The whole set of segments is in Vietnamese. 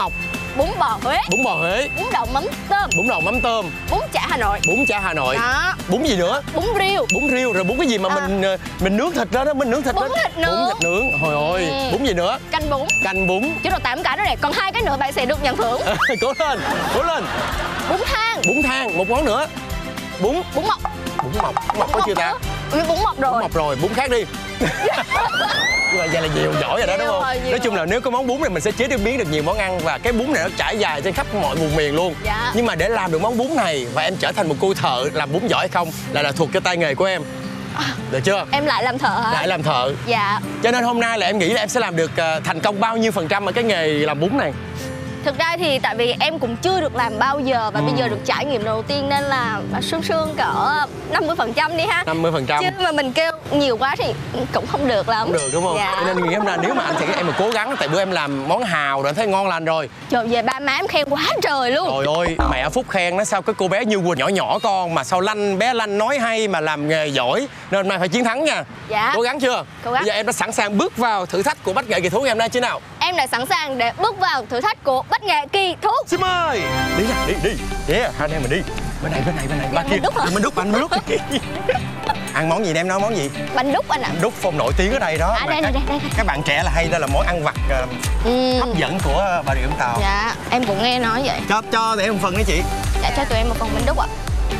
mọc, bún bò Huế, bún bò Huế, bún đậu mắm tôm, bún đậu mắm tôm, bún chả Hà Nội. bún chả Hà Nội. Đó. Bún gì nữa? Bún riêu. Bún riêu, rồi bún cái gì mà mình nướng thịt đó, mình nướng thịt đó. Bún thịt nướng. Bún thịt nướng. Hồi ơi, bún gì nữa? Canh bún. Canh bún. Chứ rồi 8 cái đó này, còn 2 cái nữa bạn sẽ được nhận thưởng. Cố lên, cố lên. Bún thang. Bún thang, một món nữa. Bún Bún mọc. bún mọc có chưa ta? Bún mọc rồi. Bún mọc rồi, bún khác đi. Nhưng mà vậy là nhiều giỏi rồi đó, đúng không? Nói chung là nếu có món bún này mình sẽ chế biến được nhiều món ăn, và cái bún này nó trải dài trên khắp mọi vùng miền luôn. Dạ. Nhưng mà để làm được món bún này và em trở thành một cô thợ làm bún giỏi hay không là thuộc cái tay nghề của em. Được chưa? Em lại làm thợ hả? Lại làm thợ. Dạ. Cho nên hôm nay là em nghĩ là em sẽ làm được thành công bao nhiêu % ở cái nghề làm bún này? Thực ra thì tại vì em cũng chưa được làm bao giờ, và bây giờ được trải nghiệm đầu tiên nên là sương sương cỡ 50% đi ha. 50%. Chứ mà mình kêu nhiều quá thì cũng không được lắm. Không được đúng không? Dạ. Cho nên nghĩ hôm nay nếu mà anh thì em mà cố gắng, tại bữa em làm món hào rồi anh thấy ngon lành rồi. Trời, về ba má em khen quá trời luôn. Trời ơi, mẹ Phúc khen nó sao cái cô bé Như Quỳnh nhỏ nhỏ con mà sao bé Lanh nói hay mà làm nghề giỏi, nên hôm nay phải chiến thắng nha. Dạ. Cố gắng chưa? Cố gắng. Bây giờ em đã sẵn sàng bước vào thử thách của Bách Nghệ Kỳ Thú ngày hôm nay chưa nào? Em đã sẵn sàng để bước vào thử thách của Bách Nghệ Kỳ Thú. Xin mời. Đi nha, đi. Yeah, hai anh em mình đi. Bên này, ba kia. Mình đúc. Ăn món gì em nói món gì? Bánh đúc anh ạ. Đúc Phong nổi tiếng ở đây đó. Đây. Các bạn trẻ là hay đây là món ăn vặt hấp dẫn của Bà Rịa Vũng Tàu. Dạ, em cũng nghe nói vậy. Cho để một phần đấy chị. Dạ, cho tụi em một phần bánh đúc ạ.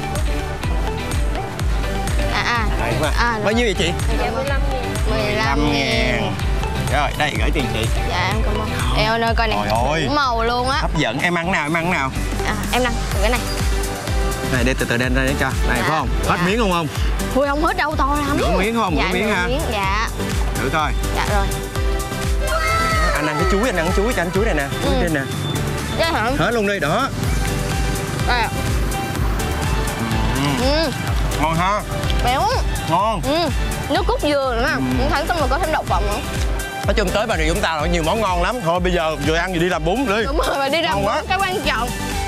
Bao nhiêu vậy chị? 15.000. Rồi, đây gửi tiền chị. Dạ, em cảm ơn. Eo ơi, coi này. Trời ơi. Đủ màu luôn á. Hấp dẫn. Em ăn nào? Em ăn cái này. Này, để từ từ đem ra để cho. Này phải không? Hết miếng không? Ui, không hết đâu, to lắm. Nửa miếng không? Dạ, Nửa miếng ha? Dạ. Thử coi. Dạ rồi. Anh ăn cái chuối, cho anh chuối này nè. Chuối đây nè. Dạ hả? Hết luôn đi, đó. Đây ạ. Ngon ha? Béo. Ngon. Nước cốt dừa nữa mà. Thắng xong rồi có thêm đậu phộng nữa. Nói chung tới Bà Rịa Vũng Tàu là nhiều món ngon lắm. Thôi bây giờ vừa ăn vừa đi làm bún đi. Đúng rồi, mà đi ra Ngon quá. cái quan trọng.